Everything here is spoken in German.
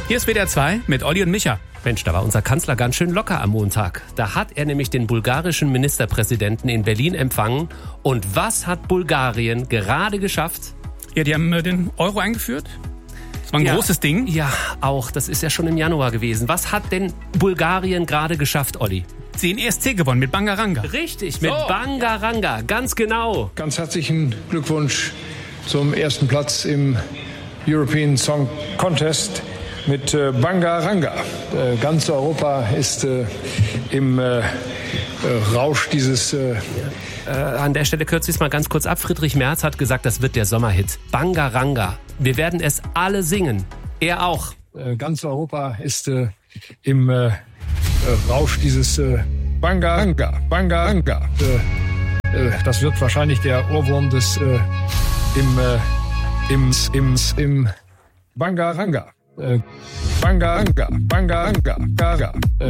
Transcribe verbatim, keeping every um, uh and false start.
Hier ist W D R zwei mit Olli und Micha. Mensch, da war unser Kanzler ganz schön locker am Montag. Da hat er nämlich den bulgarischen Ministerpräsidenten in Berlin empfangen. Und was hat Bulgarien gerade geschafft? Ja, die haben äh, den Euro eingeführt. Das war ein ja, großes Ding. Ja, auch. Das ist ja schon im Januar gewesen. Was hat denn Bulgarien gerade geschafft, Olli? Sie den E S C gewonnen mit Bangaranga. Richtig, mit So. Bangaranga. Ganz genau. Ganz herzlichen Glückwunsch zum ersten Platz im European Song Contest mit äh, Bangaranga. Äh, ganz Europa ist äh, im äh, äh, Rausch dieses... Äh, Äh, an der Stelle kürze ich es mal ganz kurz ab. Friedrich Merz hat gesagt, das wird der Sommerhit. Bangaranga. Wir werden es alle singen. Er auch. äh, ganz Europa ist äh, im äh, äh, Rausch dieses äh, Bangaranga. Bangaranga. Äh, äh, das wird wahrscheinlich der Ohrwurm des äh, im, äh, im, im, im Bangaranga. Äh, Bangaranga. Bangaranga. Bangaranga. Äh,